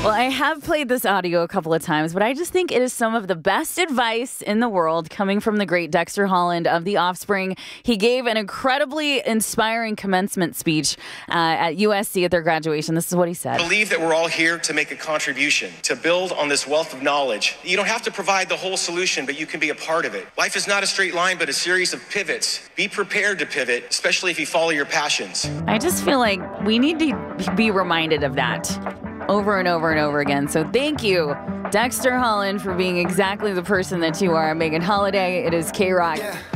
Well, I have played this audio a couple of times, but I just think it is some of the best advice in the world coming from the great Dexter Holland of The Offspring. He gave an incredibly inspiring commencement speech at USC at their graduation. This is what he said. I believe that we're all here to make a contribution, to build on this wealth of knowledge. You don't have to provide the whole solution, but you can be a part of it. Life is not a straight line, but a series of pivots. Be prepared to pivot, especially if you follow your passions. I just feel like we need to be reminded of that over and over and over again. So thank you, Dexter Holland, for being exactly the person that you are. Megan Holiday, it is K-Rock. Yeah.